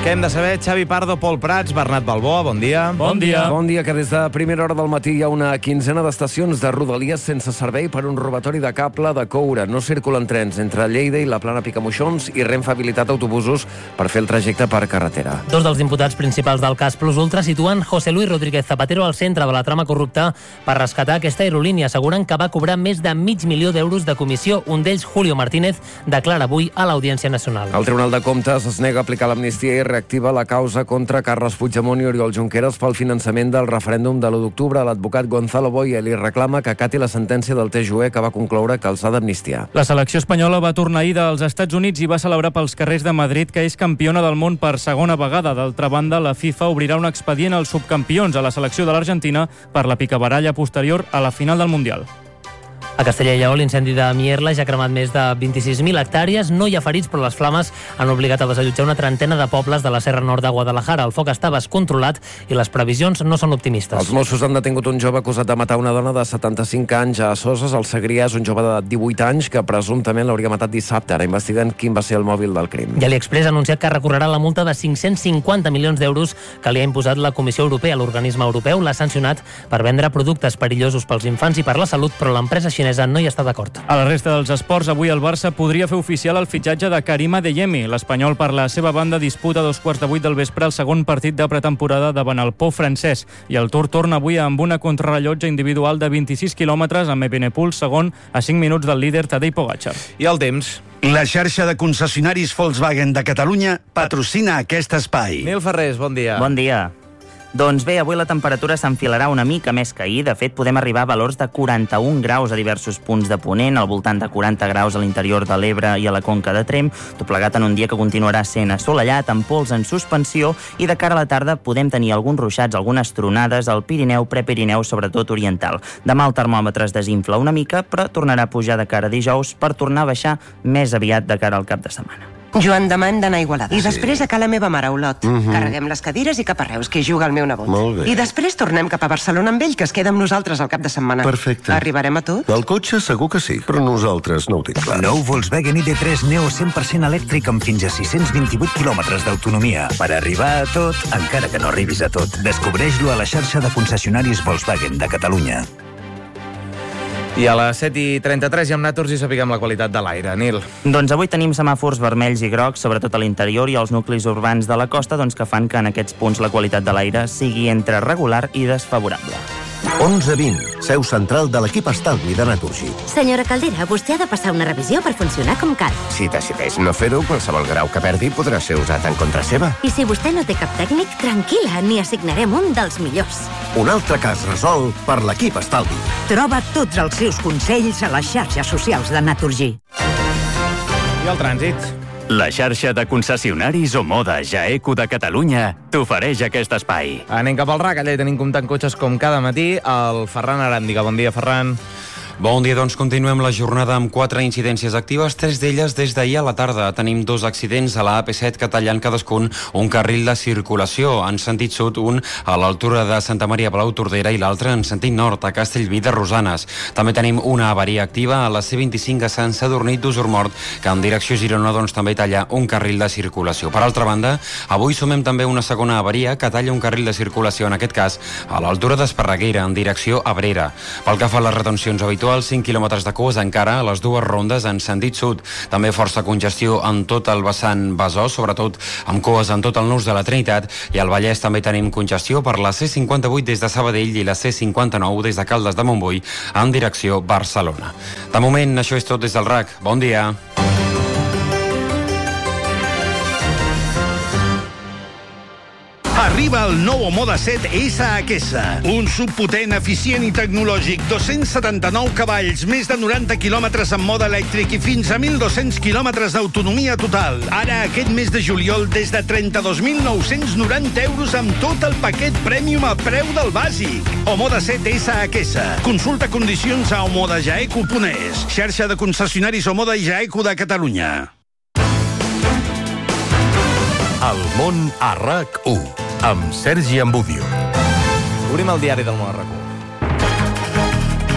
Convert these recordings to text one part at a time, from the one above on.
Què hem de saber? Xavi Pardo, Pol Prats, Bernat Balboa, bon dia. Bon dia. Bon dia, que des de primera hora del matí hi ha una quinzena d'estacions de Rodalies sense servei per un robatori de cable de coure. No circulen trens entre Lleida i la Plana Picamoixons i Renfe ha habilitat autobusos per fer el trajecte per carretera. Dos dels imputats principals del cas Plus Ultra situen José Luis Rodríguez Zapatero al centre de la trama corrupta per rescatar aquesta aerolínia. Asseguren que va cobrar més de $500.000 de comissió. Un d'ells, Julio Martínez, declara avui a l'Audiència Nacional. El Tribunal de Comptes es nega a aplicar l'amnistia i reactiva la causa contra Carles Puigdemont i Oriol Junqueras pel finançament del referèndum de l'1 d'octubre. L'advocat Gonzalo Boya li reclama que acati la sentència del TJUE que va concloure que els ha d'amnistiar. La selecció espanyola va tornar ahir dels Estats Units i va celebrar pels carrers de Madrid que és campiona del món per segona vegada. D'altra banda, la FIFA obrirà un expedient als subcampions, a la selecció de l'Argentina, per la picabaralla posterior a la final del Mundial. A Castella i Lleó, l'incendi de Mierla ja ha cremat més de 26.000 hectàrees. No hi ha ferits, però les flames han obligat a desallotjar una trentena de pobles de la Serra Nord de Guadalajara. El foc estava descontrolat i les previsions no són optimistes. Els Mossos han detingut un jove acusat de matar una dona de 75 anys a Soses. El Segrià és un jove de 18 anys que presumptament l'hauria matat dissabte. Ara investiguen quin va ser el mòbil del crim. I AliExpress ha anunciat que recorrerà la multa de 550 milions d'euros que li ha imposat la Comissió Europea. L'organisme europeu l'ha sancionat per vendre productes perillosos pels infants i per la salut, però l'empresa xinesa no hi està d'acord. A la resta dels esports, avui el Barça podria fer oficial el fitxatge de Karim Adeyemi. L'Espanyol, per la seva banda, disputa a 7:15 del vespre el segon partit de pretemporada davant el Pau francès. I el Tour torna avui amb una contrarrellotge individual de 26 quilòmetres amb Evenepoel segon a 5 minuts del líder Tadej Pogačar. I el temps. La xarxa de concessionaris Volkswagen de Catalunya patrocina aquest espai. Nil Ferrés, bon dia. Bon dia. Doncs bé, avui la temperatura s'enfilarà una mica més que ahir. De fet, podem arribar a valors de 41 graus a diversos punts de Ponent, al voltant de 40 graus a l'interior de l'Ebre i a la Conca de Tremp, tot plegat en un dia que continuarà sent assolellat, amb pols en suspensió, i de cara a la tarda podem tenir alguns ruixats, algunes tronades al Pirineu, Prepirineu, sobretot oriental. Demà el termòmetre es desinfla una mica, però tornarà a pujar de cara a dijous per tornar a baixar més aviat de cara al cap de setmana. Joan, demà hem d'anar a Igualada. I després a ca la meva mare, a Olot. Carreguem les cadires i cap a Reus, que hi juga el meu nebot. Molt bé. I després tornem cap a Barcelona amb ell, que es queda amb nosaltres al cap de setmana. Perfecte. Arribarem a tot? Del cotxe segur que sí, però nosaltres no ho tinc clar. Nou Volkswagen ID3 Neo 100% elèctric amb fins a 628 quilòmetres d'autonomia. Per arribar a tot, encara que no arribis a tot, descobreix-lo a la xarxa de concessionaris Volkswagen de Catalunya. I a les 7:33 ja amb Naturs i sapiguem la qualitat de l'aire. Nil. Doncs avui tenim semàfors vermells i grocs, sobretot a l'interior i als nuclis urbans de la costa, doncs que fan que en aquests punts la qualitat de l'aire sigui entre regular i desfavorable. 11:20, seu central de l'equip estalvi de Naturgy. Senyora Caldera, vostè ha de passar una revisió per funcionar com cal. Si decideix no fer-ho, qualsevol grau que perdi podrà ser usat en contra seva. I si vostè no té cap tècnic, tranquil·la, n'hi assignarem un dels millors. Un altre cas resolt per l'equip estalvi. Troba tots els seus consells a les xarxes socials de Naturgy. I el trànsit. La xarxa de concessionaris Omoda Jaeco de Catalunya t'ofereix aquest espai. Anem cap al RAC, allà hi tenim comptant cotxes com cada matí. El Ferran Aràndiga. Bon dia, Ferran. Bon dia, doncs continuem la jornada amb 4 incidències actives, 3 d'elles des d'ahir a la tarda. Tenim 2 accidents a la AP7 que tallen cadascun un carril de circulació. En sentit sud, un a l'altura de Santa Maria Palau Tordera i l'altre en sentit nord, a Castellví de Rosanes. També tenim una avaria activa a la C25 a Sant Sadurní d'Usurmort, que en direcció Girona doncs, també talla un carril de circulació. Per altra banda, avui sumem també una segona avaria que talla un carril de circulació, en aquest cas a l'altura d'Esparreguera, en direcció Abrera. Pel que fa a les retencions habituals, 5 quilòmetres de cues encara a les 2 rondes en sentit sud. També força congestió en tot el vessant Besòs, sobretot amb cues en tot el nus de la Trinitat, i al Vallès també tenim congestió per la C58 des de Sabadell i la C59 des de Caldes de Montbui en direcció Barcelona. De moment, això és tot des del RAC. Bon dia. Arriba el nou Omoda 7 SHS, un subpotent, eficient i tecnològic, 279 cavalls, més de 90 quilòmetres en mode elèctric i fins a 1.200 quilòmetres d'autonomia total. Ara, aquest mes de juliol, des de 32.990 euros amb tot el paquet Premium a preu del bàsic. Omoda 7 SHS. Consulta condicions a omodajaeco.es. Xarxa de concessionaris Omoda i Jaeco de Catalunya. El món a RAC1 amb Sergi Ambudio. Obrim el diari del món a RAC1.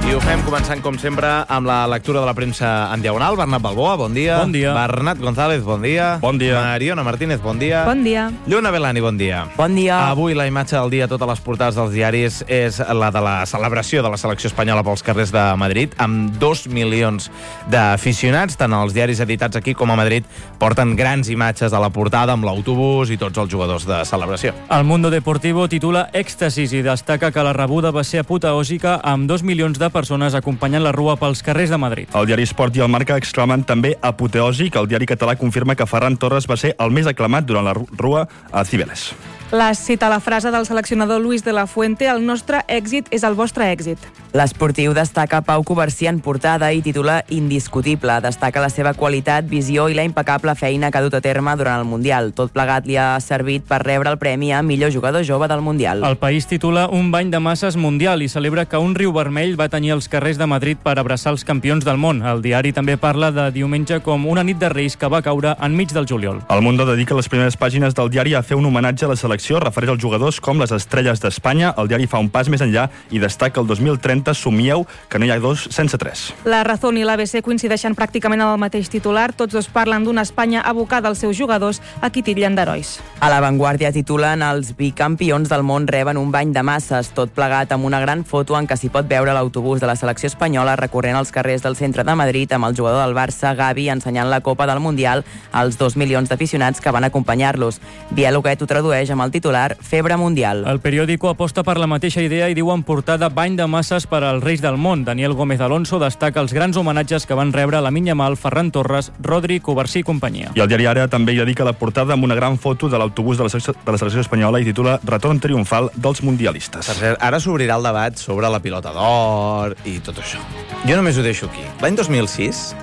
I ho fem començant, com sempre, amb la lectura de la premsa en diagonal. Bernat Balboa, bon dia. Bon dia. Bernat González, bon dia. Bon dia. Mariona Martínez, bon dia. Bon dia. Lluna Belani, bon dia. Bon dia. Avui la imatge del dia a totes les portades dels diaris és la de la celebració de la selecció espanyola pels carrers de Madrid, amb 2 milions d'aficionats. Tant els diaris editats aquí com a Madrid porten grans imatges a la portada amb l'autobús i tots els jugadors de celebració. El Mundo Deportivo titula Èxtasis i destaca que la rebuda va ser apoteòsica amb 2 milions de persones acompanyant la rua pels carrers de Madrid. El diari Esport i el Marca exclamen també apoteòsic. El diari català confirma que Ferran Torres va ser el més aclamat durant la rua a Cibeles. Cita la frase del seleccionador Luis de la Fuente: el nostre èxit és el vostre èxit. L'Esportiu destaca Pau Coversí en portada i titula Indiscutible. Destaca la seva qualitat, visió i la impecable feina que ha dut a terme durant el Mundial. Tot plegat li ha servit per rebre el premi a millor jugador jove del Mundial. El País titula Un bany de masses mundial i celebra que un riu vermell va tenir els carrers de Madrid per abraçar els campions del món. El diari també parla de diumenge com una nit de Reis que va caure enmig del juliol. El Mundo dedica les primeres pàgines del diari a fer un homenatge a la selecció, refereix als jugadors com les estrelles d'Espanya. El diari fa un pas més enllà i destaca el 2030 somieu que no hi ha 2 sense 3. La Razón i l'ABC coincideixen pràcticament en el mateix titular. Tots dos parlen d'una Espanya abocada als seus jugadors a qui titllen d'herois. A La Vanguardia titulen Els bicampions del món reben un bany de masses, tot plegat amb una gran foto en què s'hi pot veure l'autobús de la selecció espanyola recorrent els carrers del centre de Madrid amb el jugador del Barça, Gavi, ensenyant la Copa del Mundial als 2 milions d'aficionats que van acompanyar-los. Biel Huguet ho tradueix amb el titular Febre Mundial. El periòdico aposta per la mateixa idea i diu en portada bany de masses per als reis del món. Daniel Gómez Alonso destaca els grans homenatges que van rebre Lamine Yamal, Ferran Torres, Rodri, Coversí i companyia. I el diari Ara també hi dedica la portada amb una gran foto de l'autobús de la selecció espanyola i titula Retorn triomfal dels mundialistes. Per cert, ara s'obrirà el debat sobre la pilota d'or i tot això. Jo només ho deixo aquí. L'any 2006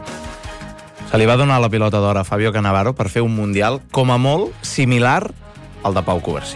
se li va donar la pilota d'or a Fabio Cannavaro per fer un mundial com a molt similar al de Pau Coversí.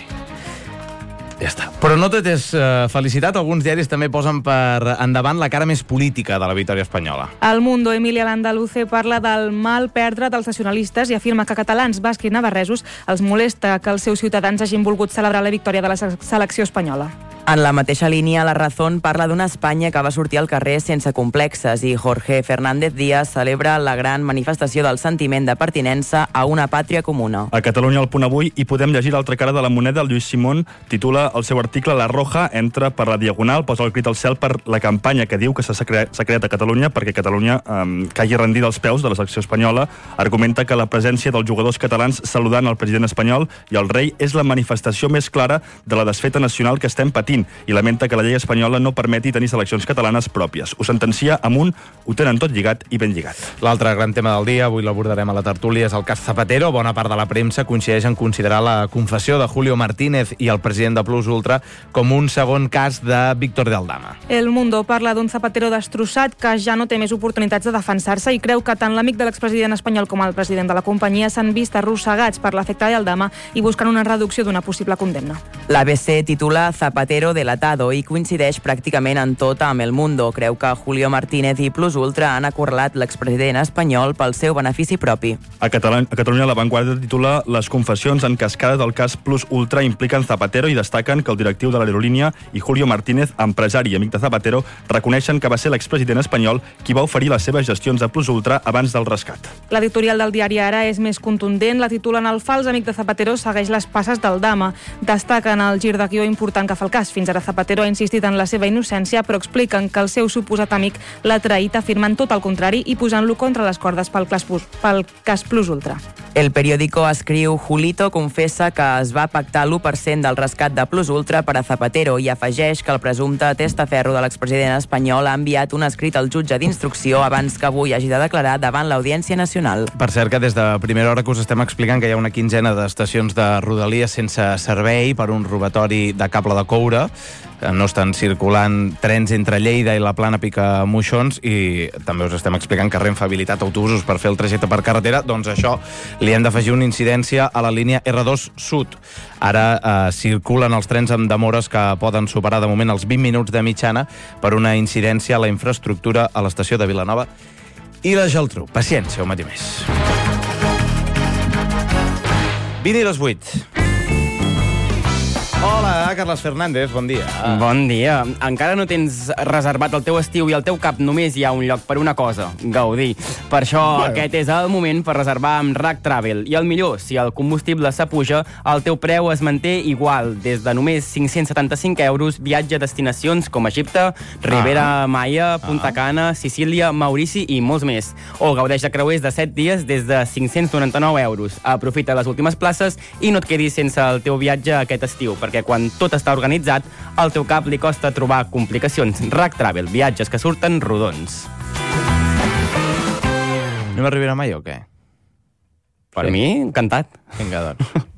Ja està. Però no tot és felicitat. Alguns diaris també posen per endavant la cara més política de la victòria espanyola. El Mundo, Emilia Landaluce, parla del mal perdre dels nacionalistes i afirma que catalans, bascs i navarresos els molesta que els seus ciutadans hagin volgut celebrar la victòria de la selecció espanyola. En la mateixa línia, La Razón parla d'una Espanya que va sortir al carrer sense complexes i Jorge Fernández Díaz celebra la gran manifestació del sentiment de pertinença a una pàtria comuna. A Catalunya, al Punt Avui, hi podem llegir l'altra cara de la moneda. Lluís Simón titula el seu article La Roja entra per la Diagonal, posa el crit al cel per la campanya que diu que s'ha creat a Catalunya perquè Catalunya caigui rendida als peus de la selecció espanyola. Argumenta que la presència dels jugadors catalans saludant el president espanyol i el rei és la manifestació més clara de la desfeta nacional que estem patint i lamenta que la llei espanyola no permeti tenir seleccions catalanes pròpies. Ho sentencia amunt, ho tenen tot lligat i ben lligat. L'altre gran tema del dia, avui l'abordarem a la tertúlia, és el cas Zapatero. Bona part de la premsa coincideix en considerar la confessió de Julio Martínez i el president de Plus Ultra com un segon cas de Víctor de Aldama. El Mundo parla d'un Zapatero destrossat que ja no té més oportunitats de defensar-se i creu que tant l'amic de l'expresident espanyol com el president de la companyia s'han vist arrossegats per l'efecte de Aldama i busquen una reducció d'una possible condemna. L'ABC titula Zapatero delatado i coincideix pràcticament en tot amb El Mundo. Creu que Julio Martínez i Plus Ultra han acorralat l'expresident espanyol pel seu benefici propi. A Catalunya, La Vanguardia titula Les confessions en cascada del cas Plus Ultra impliquen Zapatero i destaquen que el directiu de l'aerolínia i Julio Martínez, empresari i amic de Zapatero, reconeixen que va ser l'expresident espanyol qui va oferir les seves gestions a Plus Ultra abans del rescat. L'editorial del diari Ara és més contundent. La titulen El fals amic de Zapatero segueix les passes del Dama. Destaquen el gir de guió important que fa el cas. Fins ara Zapatero ha insistit en la seva innocència, però expliquen que el seu suposat amic l'ha traït, afirmant tot el contrari i posant-lo contra les cordes pel cas Plus Ultra. El periòdico escriu Julito confessa que es va pactar l'1% del rescat de Plus Ultra per a Zapatero i afegeix que el presumpte testaferro de l'expresident espanyol ha enviat un escrit al jutge d'instrucció abans que avui hagi de declarar davant l'Audiència Nacional. Per cert, que des de primera hora que us estem explicant que hi ha una quinzena d'estacions de Rodalies sense servei per un robatori de cable de coure. No estan circulant trens entre Lleida i la Plana Picamoixons i també us estem explicant que Renfe ha habilitat autobusos per fer el trajecte per carretera. Doncs això li hem d'afegir una incidència a la línia R2 Sud. Ara circulen els trens amb demores que poden superar de moment els 20 minuts de mitjana per una incidència a la infraestructura a l'estació de Vilanova i la Geltrú. Paciència, un matí més. 20 i les 8. Hola, Carles Fernández, bon dia. Bon dia. Encara no tens reservat el teu estiu i al teu cap només hi ha un lloc per una cosa, gaudir. Per això aquest és el moment per reservar amb RAC Travel. I el millor, si el combustible s'apuja, el teu preu es manté igual. Des de només 575 euros, viatge a destinacions com Egipte, Ribera Maya, Punta Cana, Sicília, Maurici i molts més. O gaudeix de creuers de 7 dies des de 599 euros. Aprofita les últimes places i no et quedis sense el teu viatge aquest estiu, perquè quan tot està organitzat, al teu cap li costa trobar complicacions. RAC Travel, viatges que surten rodons. Anem a Ribera Maya o què? Per mi, encantat. Vinga, doncs.